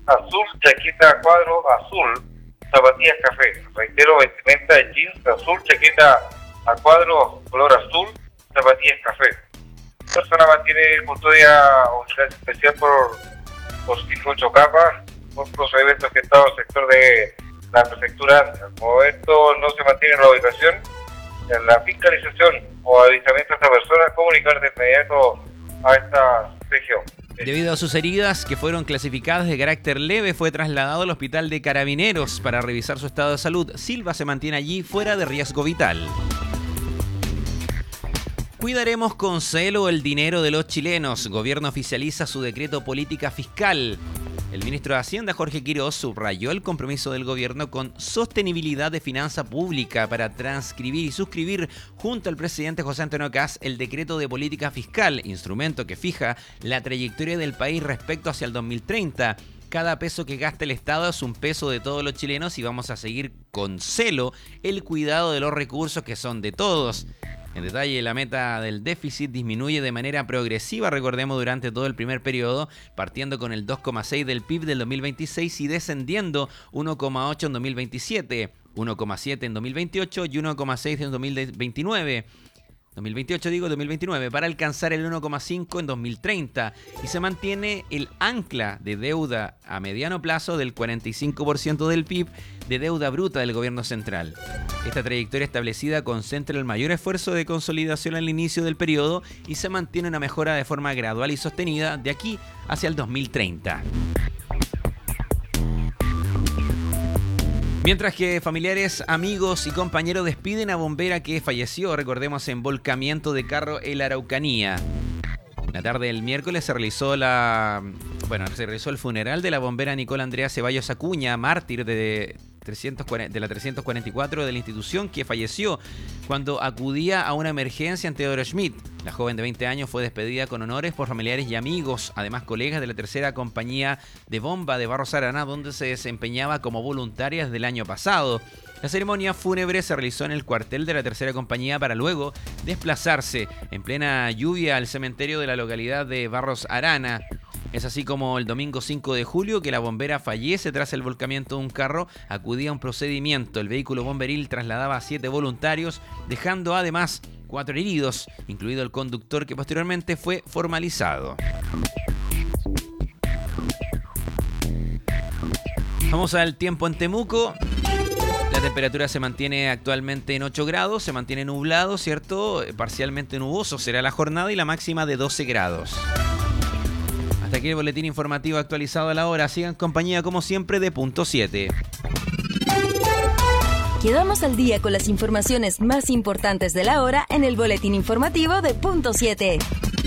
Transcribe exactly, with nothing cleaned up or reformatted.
azul, chaqueta a cuadro azul, zapatillas café. Reitero, vestimenta de jeans azul, chaqueta a cuadro color azul, zapatillas café. La persona mantiene custodia o vigilancia especial por, por cinco ocho capas, por procedimientos afectados al sector de la prefectura. Al momento no se mantiene la ubicación, en la fiscalización o avisamiento a esta persona, comunicar de inmediato a esta región. Debido a sus heridas, que fueron clasificadas de carácter leve, fue trasladado al hospital de Carabineros para revisar su estado de salud. Silva se mantiene allí fuera de riesgo vital. Cuidaremos con celo el dinero de los chilenos. Gobierno oficializa su decreto política fiscal. El ministro de Hacienda, Jorge Quiroz, subrayó el compromiso del gobierno con sostenibilidad de finanza pública para transcribir y suscribir junto al presidente José Antonio Kast el decreto de política fiscal, instrumento que fija la trayectoria del país respecto hacia el dos mil treinta. Cada peso que gasta el Estado es un peso de todos los chilenos y vamos a seguir con celo el cuidado de los recursos que son de todos. En detalle, la meta del déficit disminuye de manera progresiva, recordemos, durante todo el primer periodo, partiendo con el dos coma seis del P I B del dos mil veintiséis y descendiendo uno coma ocho en dos mil veintisiete, uno coma siete en dos mil veintiocho y uno coma seis en dos mil veintinueve. dos mil veintiocho digo, dos mil veintinueve, para alcanzar el uno coma cinco en dos mil treinta, y se mantiene el ancla de deuda a mediano plazo del cuarenta y cinco por ciento del P I B de deuda bruta del gobierno central. Esta trayectoria establecida concentra el mayor esfuerzo de consolidación al inicio del periodo y se mantiene una mejora de forma gradual y sostenida de aquí hacia el dos mil treinta. Mientras que familiares, amigos y compañeros despiden a bombera que falleció, recordemos, en volcamiento de carro en la Araucanía. La tarde del miércoles se realizó la, bueno, se realizó el funeral de la bombera Nicola Andrea Ceballos Acuña, mártir de, trescientos cuarenta, de la trescientos cuarenta y cuatro de la institución, que falleció cuando acudía a una emergencia en Teodoro Schmidt. La joven de veinte años fue despedida con honores por familiares y amigos, además colegas de la tercera compañía de bomba de Barros Arana, donde se desempeñaba como voluntaria desde el año pasado. La ceremonia fúnebre se realizó en el cuartel de la tercera compañía para luego desplazarse en plena lluvia al cementerio de la localidad de Barros Arana. Es así como el domingo cinco de julio que la bombera fallece tras el volcamiento de un carro. Acudía a un procedimiento. El vehículo bomberil trasladaba a siete voluntarios, dejando además cuatro heridos, incluido el conductor, que posteriormente fue formalizado. Vamos al tiempo en Temuco. La temperatura se mantiene actualmente en ocho grados, se mantiene nublado, ¿cierto? Parcialmente nuboso será la jornada y la máxima de doce grados. Hasta aquí el boletín informativo actualizado a la hora. Sigan compañía, como siempre, de Punto siete. Quedamos al día con las informaciones más importantes de la hora en el boletín informativo de Punto siete.